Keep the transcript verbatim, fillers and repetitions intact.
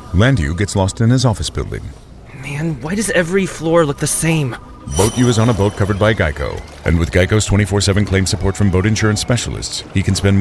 Landu gets lost in his office building. Man, why does every floor look the same? BoatU is on a boat covered by Geico. And with Geico's twenty-four seven claim support from boat insurance specialists, he can spend